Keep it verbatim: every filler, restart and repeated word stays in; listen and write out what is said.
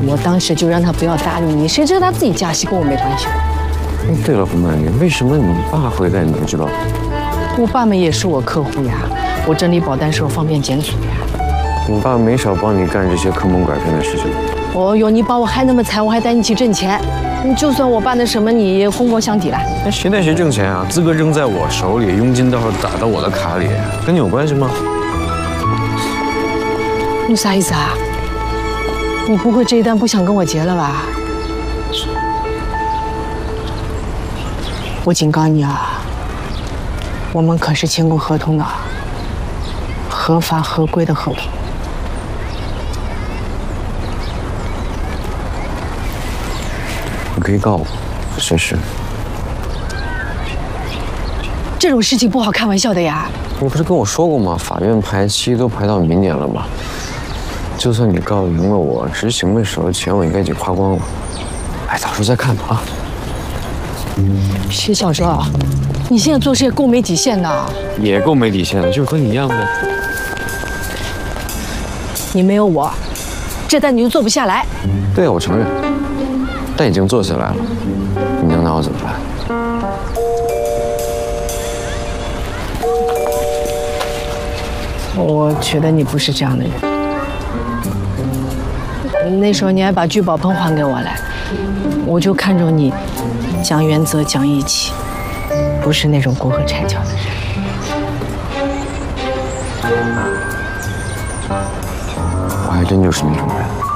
我当时就让他不要搭理你，谁知道他自己加戏，跟我没关系。 嗯，对了，胡曼丽，为什么你爸会在你知道？ 我爸们也是我客户呀，我整理保单时候方便检索呀。 你爸没少帮你干这些坑蒙拐骗的事情。 哦哟，你把我害那么惨，我还带你去挣钱，就算我办的什么，你也风光相抵了。 那谁带谁挣钱啊？资格证在我手里，佣金到时候打到我的卡里，跟你有关系吗？ 你啥意思啊？你不会这一单不想跟我结了吧？我警告你啊，我们可是签过合同的，合法合规的合同。 你可以告我，随时。 这种事情不好开玩笑的呀。 你不是跟我说过吗？法院排期都排到明年了吗？就算你告赢了我，执行的时候钱我应该已经花光了。哎，到时候再看吧啊。 薛小周，你现在做事也够没底线的。 也够没底线的，就是和你一样呗。 你没有我，这单你就做不下来。 对啊，我承认，但已经做下来了，你能拿我怎么办？ 我觉得你不是这样的人。那时候你还把聚宝盆还给我来，我就看中你讲原则、讲义气，不是那种过河拆桥的人。 我还真就是那种人。